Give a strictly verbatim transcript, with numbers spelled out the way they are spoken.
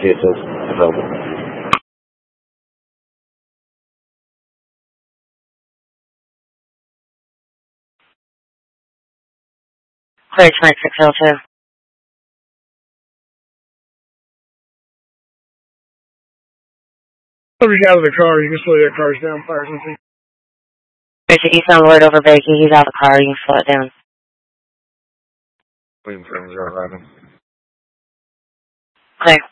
Vehicles available. Clear twenty-six oh two. Whenever you get out of the car, you can slow that cars down, fire something. Richard Eastbound Lloyd over Bakey. He's out of the car. You can slow it down. Waiting for him, zero eleven. Clear.